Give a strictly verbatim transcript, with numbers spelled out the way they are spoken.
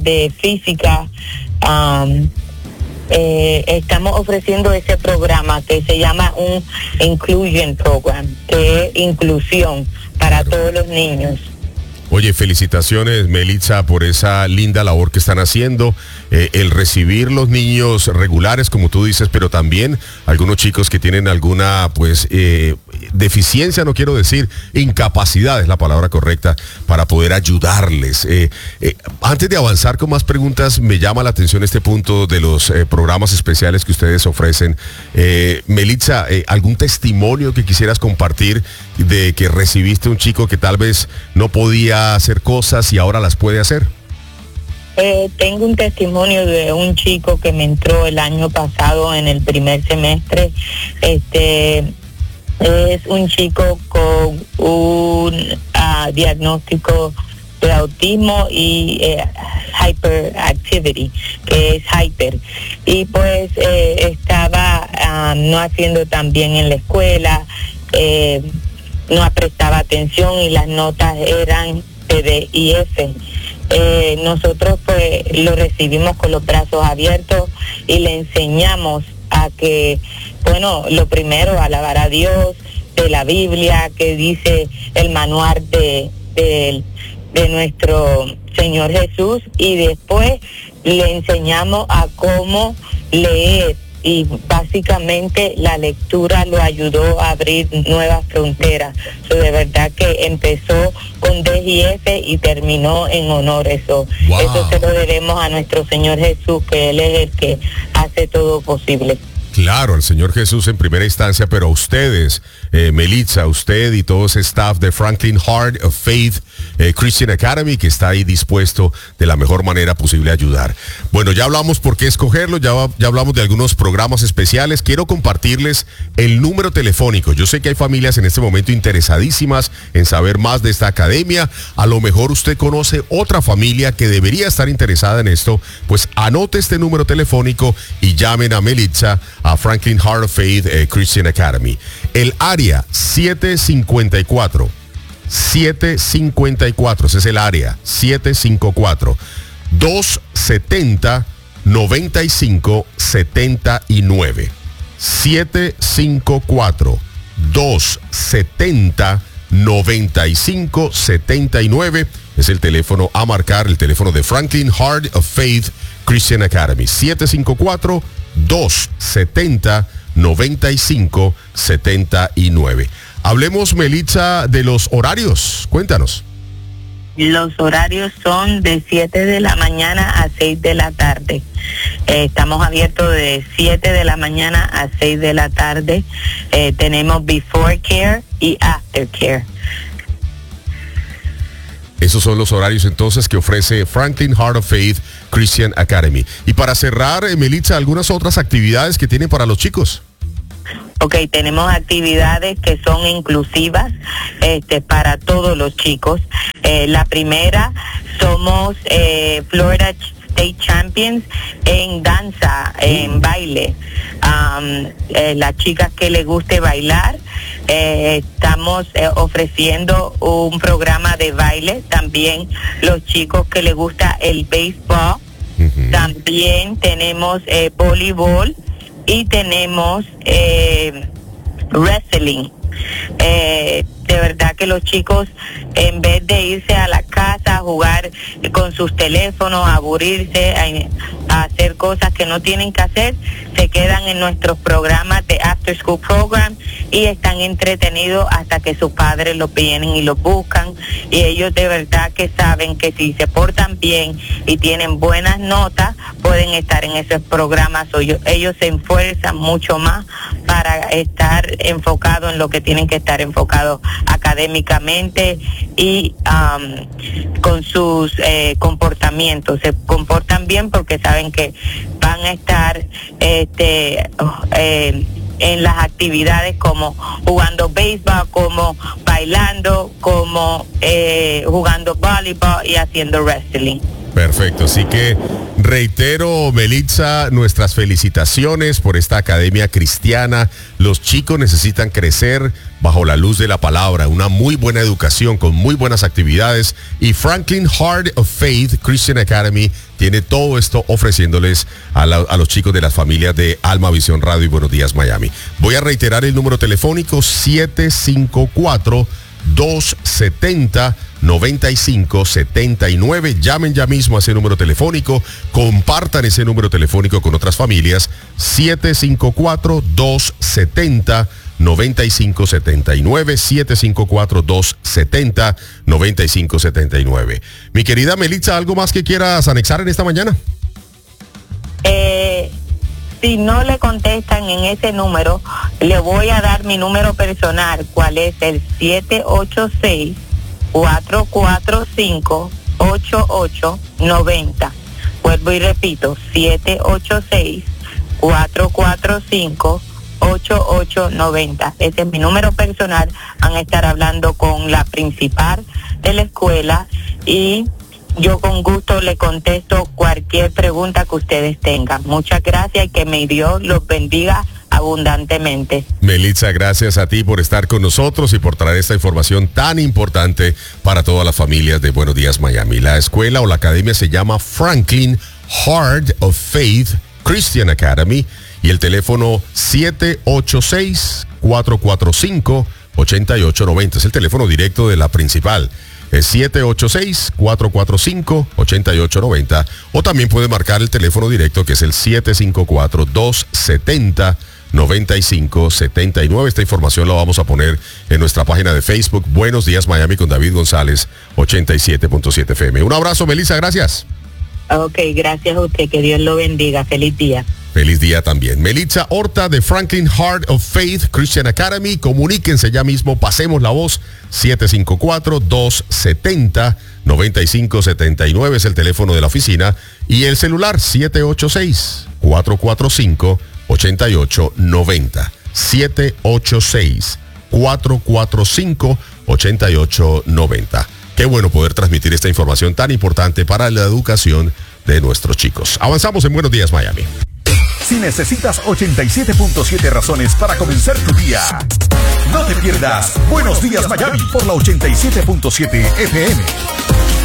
de física. Um, eh, estamos ofreciendo ese programa que se llama un Inclusion Program, que es inclusión para Claro. todos los niños. Oye, felicitaciones, Melitza, por esa linda labor que están haciendo, eh, el recibir los niños regulares, como tú dices, pero también algunos chicos que tienen alguna, pues, eh, deficiencia, no quiero decir, incapacidad es la palabra correcta, para poder ayudarles. Eh, eh, antes de avanzar con más preguntas, me llama la atención este punto de los eh, programas especiales que ustedes ofrecen. Eh, Melitza, eh, ¿algún testimonio que quisieras compartir de que recibiste un chico que tal vez no podía hacer cosas y ahora las puede hacer? Eh, tengo un testimonio de un chico que me entró el año pasado en el primer semestre. Este es un chico con un uh, diagnóstico de autismo y eh, hyperactivity, que es hyper. Y pues eh, estaba uh, no haciendo tan bien en la escuela, eh, no prestaba atención y las notas eran D y F. Eh, nosotros pues lo recibimos con los brazos abiertos y le enseñamos a que, bueno, lo primero, alabar a Dios, de la Biblia, que dice el manual de, de, de nuestro Señor Jesús, y después le enseñamos a cómo leer. Y básicamente la lectura lo ayudó a abrir nuevas fronteras. So, de verdad que empezó con D y F y terminó en honor. Eso, wow. Eso se lo debemos a nuestro Señor Jesús, que Él es el que hace todo posible. Claro, al Señor Jesús en primera instancia, pero a ustedes, eh, Melitza, usted y todo ese staff de Franklin Heart of Faith eh, Christian Academy, que está ahí dispuesto de la mejor manera posible a ayudar. Bueno, ya hablamos por qué escogerlo, ya, ya hablamos de algunos programas especiales. Quiero compartirles el número telefónico. Yo sé que hay familias en este momento interesadísimas en saber más de esta academia. A lo mejor usted conoce otra familia que debería estar interesada en esto. Pues anote este número telefónico y llamen a Melitza, a Franklin Heart of Faith eh, Christian Academy. El área siete cinco cuatro, siete cinco cuatro, ese es el área, siete cinco cuatro, dos setenta, noventa y cinco setenta y nueve. siete cinco cuatro, dos setenta, noventa y cinco setenta y nueve es el teléfono a marcar, el teléfono de Franklin Heart of Faith Christian Academy. siete cinco cuatro, dos setenta, noventa y cinco setenta y nueve. Hablemos, Melitza, de los horarios. Cuéntanos. Los horarios son de siete de la mañana a seis de la tarde. Eh, estamos abiertos de siete de la mañana a seis de la tarde. Eh, tenemos before care y after care. Esos son los horarios entonces que ofrece Franklin Heart of Faith Christian Academy. Y para cerrar, eh, Melitza, algunas otras actividades que tienen para los chicos. Ok, tenemos actividades que son inclusivas este, para todos los chicos. Eh, la primera, somos eh, Florida State Champions en danza, en baile. Um, eh, las chicas que les guste bailar, eh, estamos eh, ofreciendo un programa de baile. También los chicos que les gusta el béisbol. Uh-huh. También tenemos eh, voleibol. Y tenemos eh, wrestling. Eh, de verdad que los chicos, en vez de irse a la casa a jugar con sus teléfonos, a aburrirse, a, a hacer cosas que no tienen que hacer, se quedan en nuestros programas de After School Program y están entretenidos hasta que sus padres los vienen y los buscan. Y ellos de verdad que saben que si se portan bien y tienen buenas notas, pueden estar en esos programas. O ellos, ellos se esfuerzan mucho más para estar enfocados en lo que tienen que estar enfocados académicamente y um, con sus eh, comportamientos. Se comportan bien porque saben que van a estar este eh, en las actividades como jugando béisbol, como bailando, como eh, jugando voleibol y haciendo wrestling. Perfecto, así que reitero, Melitza, nuestras felicitaciones por esta academia cristiana. Los chicos necesitan crecer bajo la luz de la palabra, una muy buena educación con muy buenas actividades, y Franklin Heart of Faith Christian Academy tiene todo esto ofreciéndoles a, la, a los chicos de las familias de Alma Visión Radio y Buenos Días Miami. Voy a reiterar el número telefónico siete cinco cuatro, dos setenta, noventa y cinco setenta y nueve. Llamen ya mismo a ese número telefónico, compartan ese número telefónico con otras familias. Siete cinco cuatro, dos setenta, noventa y cinco setenta y nueve, siete cinco cuatro, dos setenta, noventa y cinco setenta y nueve. Mi querida Melitza, ¿algo más que quieras anexar en esta mañana? Eh, si no le contestan en ese número, le voy a dar mi número personal, cuál es el siete ocho seis, cuatro cuatro cinco, ocho ocho nueve cero. Vuelvo y repito, siete ocho seis, cuatro cuatro cinco, ocho ocho nueve cero. Ese es mi número personal. Van a estar hablando con la principal de la escuela y yo con gusto le contesto cualquier pregunta que ustedes tengan. Muchas gracias y que mi Dios los bendiga abundantemente. Melitza, gracias a ti por estar con nosotros y por traer esta información tan importante para todas las familias de Buenos Días Miami. La escuela o la academia se llama Franklin Heart of Faith Christian Academy y el teléfono siete ocho seis, cuatro cuatro cinco, ocho ocho nueve cero es el teléfono directo de la principal. Es siete ocho seis, cuatro cuatro cinco, ocho ocho nueve cero, o también puede marcar el teléfono directo que es el siete cinco cuatro, dos setenta, noventa y cinco setenta y nueve. Esta información la vamos a poner en nuestra página de Facebook Buenos Días Miami con David González, ochenta y siete punto siete F M. Un abrazo, Melitza, gracias. Ok, gracias a usted, que Dios lo bendiga. Feliz día. Feliz día también. Melitza Horta de Franklin Heart of Faith Christian Academy. Comuníquense ya mismo, pasemos la voz. siete cinco cuatro, dos setenta, noventa y cinco setenta y nueve es el teléfono de la oficina. Y el celular siete ocho seis, cuatro cuatro cinco, ocho ocho nueve cero. siete ocho seis, cuatro cuatro cinco, ocho ocho nueve cero. Qué bueno poder transmitir esta información tan importante para la educación de nuestros chicos. Avanzamos en Buenos Días Miami. Si necesitas ochenta y siete punto siete razones para comenzar tu día, no te pierdas Buenos Días Miami por la ochenta y siete punto siete F M.